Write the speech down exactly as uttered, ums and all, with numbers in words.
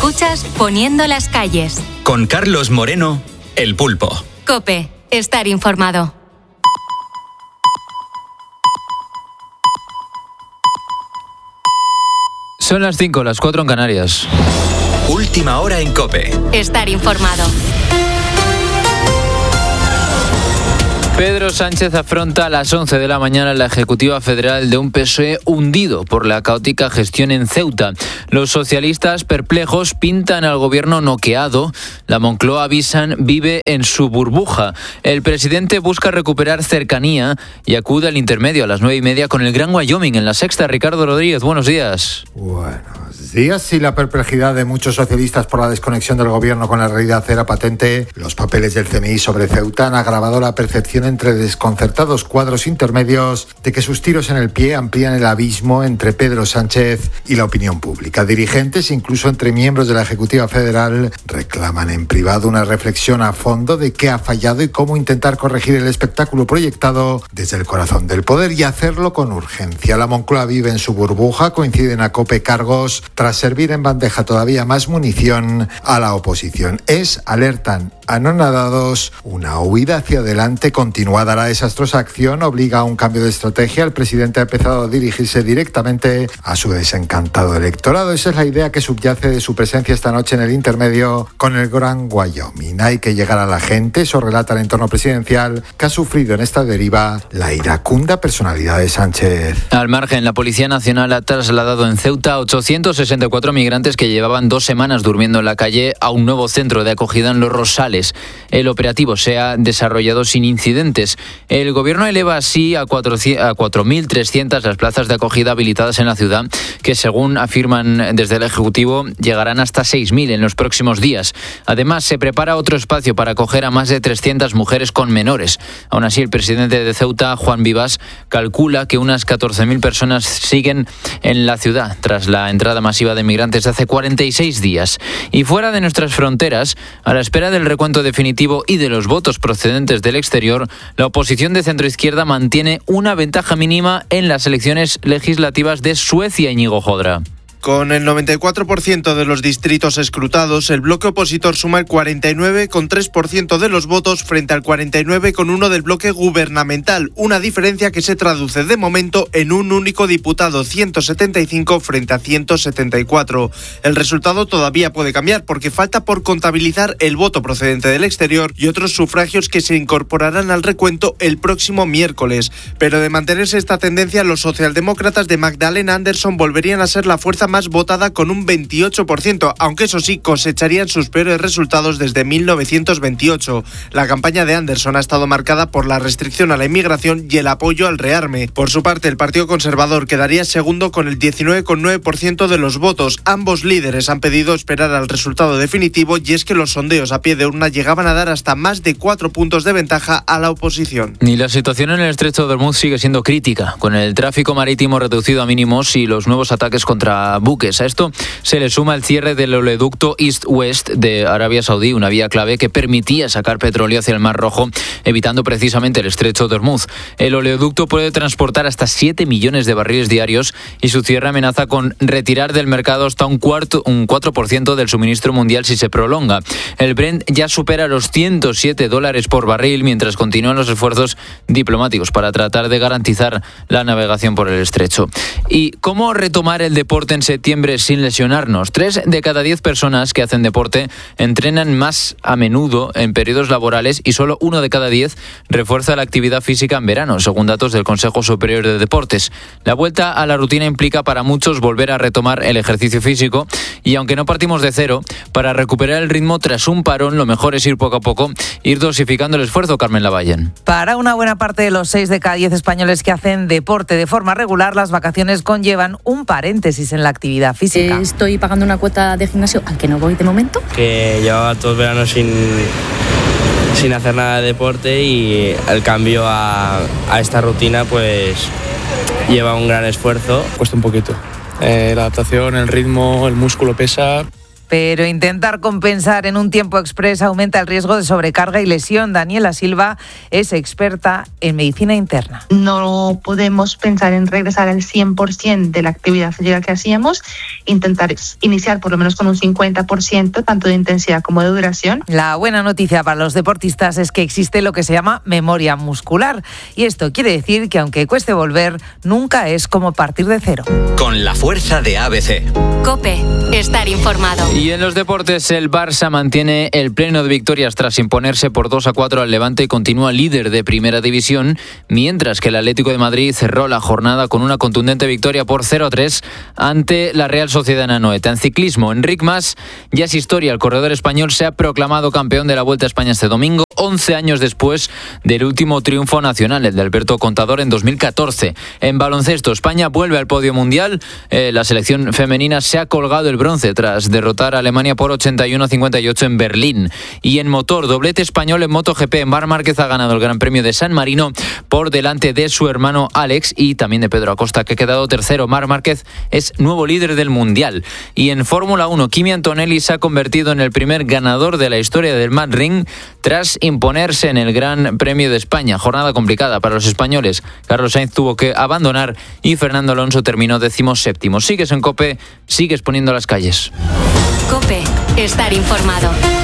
escuchas Poniendo las calles. Con Carlos Moreno, El Pulpo. COPE, estar informado. Son las cinco, las cuatro en Canarias. Última hora en COPE. Estar informado. Pedro Sánchez afronta a las once de la mañana la Ejecutiva Federal de un P S O E hundido por la caótica gestión en Ceuta. Los socialistas perplejos pintan al gobierno noqueado. La Moncloa, avisan, vive en su burbuja. El presidente busca recuperar cercanía y acude al intermedio a las nueve y media con el Gran Wyoming en La Sexta. Ricardo Rodríguez, buenos días. Buenos días. Y la perplejidad de muchos socialistas por la desconexión del gobierno con la realidad era patente. Los papeles del C N I sobre Ceuta han agravado la percepción entre desconcertados cuadros intermedios de que sus tiros en el pie amplían el abismo entre Pedro Sánchez y la opinión pública. Dirigentes, incluso entre miembros de la Ejecutiva Federal, reclaman en privado una reflexión a fondo de qué ha fallado y cómo intentar corregir el espectáculo proyectado desde el corazón del poder y hacerlo con urgencia. La Moncloa vive en su burbuja, coinciden a COPE cargos tras servir en bandeja todavía más munición a la oposición. Es, alertan anonadados, una huida hacia adelante continuada. La desastrosa acción obliga a un cambio de estrategia. El presidente ha empezado a dirigirse directamente a su desencantado electorado. Esa es la idea que subyace de su presencia esta noche en el intermedio con el Gran Wyoming. Hay que llegar a la gente, eso relata el entorno presidencial, que ha sufrido en esta deriva la iracunda personalidad de Sánchez. Al margen, la Policía Nacional ha trasladado en Ceuta a ochocientos sesenta y cuatro migrantes que llevaban dos semanas durmiendo en la calle a un nuevo centro de acogida en Los Rosales. El operativo se ha desarrollado sin incidentes. El gobierno eleva así a cuatro mil trescientas las plazas de acogida habilitadas en la ciudad, que según afirman desde el Ejecutivo llegarán hasta seis mil en los próximos días. Además, se prepara otro espacio para acoger a más de trescientas mujeres con menores. Aún así, el presidente de Ceuta, Juan Vivas, calcula que unas catorce mil personas siguen en la ciudad tras la entrada masiva de migrantes de hace cuarenta y seis días. Y fuera de nuestras fronteras, a la espera del recuento definitivo y de los votos procedentes del exterior, la oposición de centroizquierda mantiene una ventaja mínima en las elecciones legislativas de Suecia. Íñigo Jodra. Con el noventa y cuatro por ciento de los distritos escrutados, el bloque opositor suma el cuarenta y nueve coma tres por ciento de los votos frente al cuarenta y nueve coma uno por ciento del bloque gubernamental, una diferencia que se traduce de momento en un único diputado, ciento setenta y cinco frente a ciento setenta y cuatro. El resultado todavía puede cambiar porque falta por contabilizar el voto procedente del exterior y otros sufragios que se incorporarán al recuento el próximo miércoles. Pero de mantenerse esta tendencia, los socialdemócratas de Magdalena Andersson volverían a ser la fuerza más votada con un veintiocho por ciento, aunque eso sí, cosecharían sus peores resultados desde mil novecientos veintiocho. La campaña de Andersson ha estado marcada por la restricción a la inmigración y el apoyo al rearme. Por su parte, el Partido Conservador quedaría segundo con el diecinueve coma nueve por ciento de los votos. Ambos líderes han pedido esperar al resultado definitivo y es que los sondeos a pie de urna llegaban a dar hasta más de cuatro puntos de ventaja a la oposición. Y la situación en el estrecho de Hormuz sigue siendo crítica, con el tráfico marítimo reducido a mínimos y los nuevos ataques contra buques. A esto se le suma el cierre del oleoducto East-West de Arabia Saudí, una vía clave que permitía sacar petróleo hacia el Mar Rojo, evitando precisamente el estrecho de Hormuz. El oleoducto puede transportar hasta siete millones de barriles diarios y su cierre amenaza con retirar del mercado hasta un, cuarto, un cuatro por ciento del suministro mundial si se prolonga. El Brent ya supera los ciento siete dólares por barril, mientras continúan los esfuerzos diplomáticos para tratar de garantizar la navegación por el estrecho. ¿Y cómo retomar el deporte en septiembre sin lesionarnos? Tres de cada diez personas que hacen deporte entrenan más a menudo en periodos laborales y solo uno de cada diez refuerza la actividad física en verano, según datos del Consejo Superior de Deportes. La vuelta a la rutina implica para muchos volver a retomar el ejercicio físico y aunque no partimos de cero, para recuperar el ritmo tras un parón lo mejor es ir poco a poco, ir dosificando el esfuerzo. Carmen Lavallen. Para una buena parte de los seis de cada diez españoles que hacen deporte de forma regular, las vacaciones conllevan un paréntesis en la actividad física. Eh, estoy pagando una cuota de gimnasio al que no voy de momento. Que llevaba todo el verano sin, sin hacer nada de deporte y el cambio a, a esta rutina pues lleva un gran esfuerzo. Cuesta un poquito. Eh, la adaptación, el ritmo, el músculo pesa pero intentar compensar en un tiempo express aumenta el riesgo de sobrecarga y lesión. Daniela Silva es experta en medicina interna. No podemos pensar en regresar al cien por ciento de la actividad física que hacíamos, intentar iniciar por lo menos con un cincuenta por ciento, tanto de intensidad como de duración. La buena noticia para los deportistas es que existe lo que se llama memoria muscular, y esto quiere decir que aunque cueste volver, nunca es como partir de cero. Con la fuerza de A B C. COPE, estar informado. Y en los deportes, el Barça mantiene el pleno de victorias tras imponerse por dos a cuatro al Levante y continúa líder de Primera División, mientras que el Atlético de Madrid cerró la jornada con una contundente victoria por cero a tres ante la Real Sociedad en Anoeta. En ciclismo, Enric Mas ya es historia. El corredor español se ha proclamado campeón de la Vuelta a España este domingo, once años después del último triunfo nacional, el de Alberto Contador en dos mil catorce. En baloncesto, España vuelve al podio mundial. Eh, la selección femenina se ha colgado el bronce tras derrotar a Alemania por ochenta y uno a cincuenta y ocho en Berlín. Y en motor, doblete español en MotoGP. Marc Márquez ha ganado el Gran Premio de San Marino por delante de su hermano Alex y también de Pedro Acosta, que ha quedado tercero. Marc Márquez es nuevo líder del Mundial. Y en Fórmula uno, Kimi Antonelli se ha convertido en el primer ganador de la historia del Mad Ring tras imponerse en el Gran Premio de España. Jornada complicada para los españoles. Carlos Sainz tuvo que abandonar y Fernando Alonso terminó decimoséptimo. Sigues en COPE, sigues poniendo las calles. COPE, estar informado.